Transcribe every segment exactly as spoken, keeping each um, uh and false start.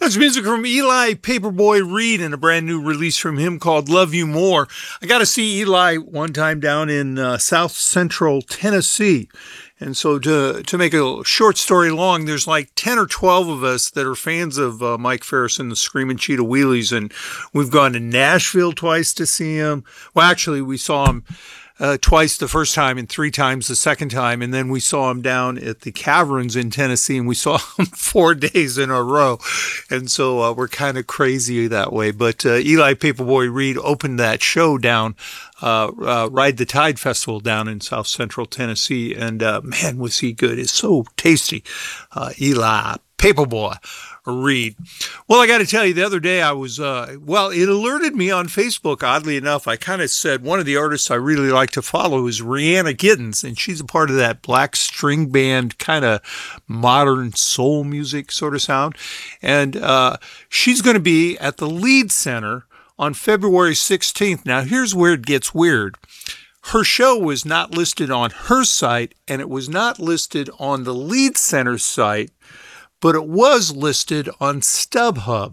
That's music from Eli Paperboy Reed and a brand new release from him called Love You More. I got to see Eli one time down in uh, South Central Tennessee. And so to to make a short story long, there's like ten or twelve of us that are fans of uh, Mike Farris and the Screaming Cheetah Wheelies. And we've gone to Nashville twice to see him. Well, actually, we saw him Uh, twice the first time and three times the second time. And then we saw him down at the Caverns in Tennessee, and we saw him four days in a row. And so uh, we're kind of crazy that way. But uh, Eli Paperboy Reed opened that show down, uh, uh, Ride the Tide Festival down in South Central Tennessee. And uh, man, was he good. It's so tasty. Uh, Eli Paperboy Reed. Well, I got to tell you, the other day I was, uh, well, it alerted me on Facebook, oddly enough. I kind of said one of the artists I really like to follow is Rhianna Giddens, and she's a part of that black string band kind of modern soul music sort of sound. And uh, she's going to be at the Lead Center on February sixteenth. Now, here's where it gets weird. Her show was not listed on her site, and it was not listed on the Lead Center site, but it was listed on StubHub.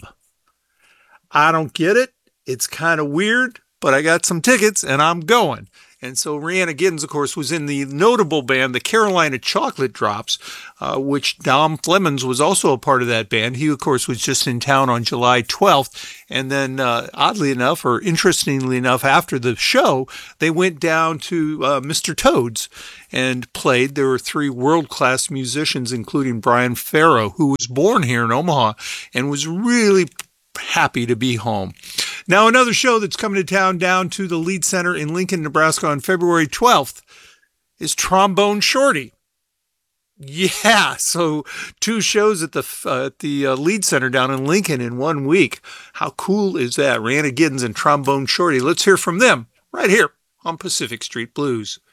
I don't get it. It's kind of weird, but I got some tickets and I'm going. And so Rhianna Giddens, of course, was in the notable band, the Carolina Chocolate Drops, uh, which Dom Flemons was also a part of that band. He, of course, was just in town on July twelfth. And then, uh, oddly enough, or interestingly enough, after the show, they went down to uh, Mister Toad's and played. There were three world-class musicians, including Brian Farrow, who was born here in Omaha and was really happy to be home. Now, another show that's coming to town down to the Lead Center in Lincoln, Nebraska on February twelfth is Trombone Shorty. Yeah, so two shows at the uh, at the uh, Lead Center down in Lincoln in one week. How cool is that? Rhianna Giddens and Trombone Shorty. Let's hear from them right here on Pacific Street Blues.